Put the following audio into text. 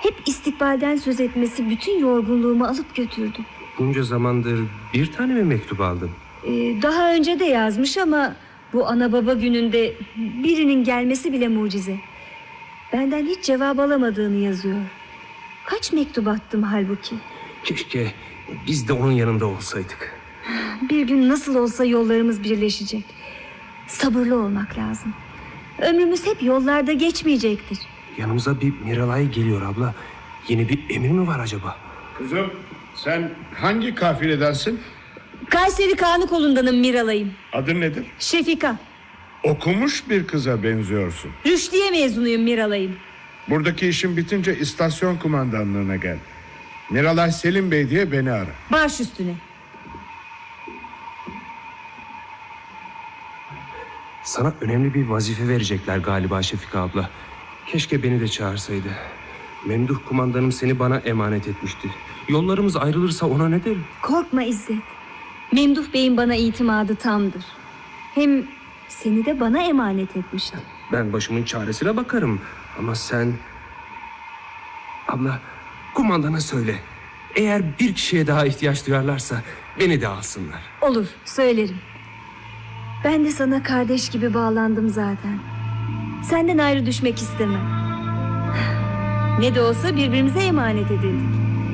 Hep istikbalden söz etmesi bütün yorgunluğumu alıp götürdü. Bunca zamandır bir tane mi mektup aldın? Daha önce de yazmış ama bu ana baba gününde birinin gelmesi bile mucize. Benden hiç cevap alamadığını yazıyor. Kaç mektup attım halbuki. Keşke biz de onun yanında olsaydık. Bir gün nasıl olsa yollarımız birleşecek. Sabırlı olmak lazım. Ömrümüz hep yollarda geçmeyecektir. Yanımıza bir Miralay geliyor abla. Yeni bir emir mi var acaba? Kızım, sen hangi kafiledensin? Kayseri Kanı kolundanım Miralay'ım. Adın nedir? Şefika. Okumuş bir kıza benziyorsun. Rüşdiye mezunuyum Miralay'ım. Buradaki işin bitince istasyon kumandanlığına gel. Miralay Selim Bey diye beni ara. Baş üstüne. Sana önemli bir vazife verecekler galiba Şefika abla. Keşke beni de çağırsaydı. Memduh kumandanım seni bana emanet etmişti. Yollarımız ayrılırsa ona ne derim? Korkma İzzet. Memduh Bey'in bana itimadı tamdır. Hem seni de bana emanet etmiştim. Ben başımın çaresine bakarım. Ama sen... Abla, kumandana söyle. Eğer bir kişiye daha ihtiyaç duyarlarsa beni de alsınlar. Olur, söylerim. Ben de sana kardeş gibi bağlandım zaten. Senden ayrı düşmek istemem. Ne de olsa birbirimize emanet edildik.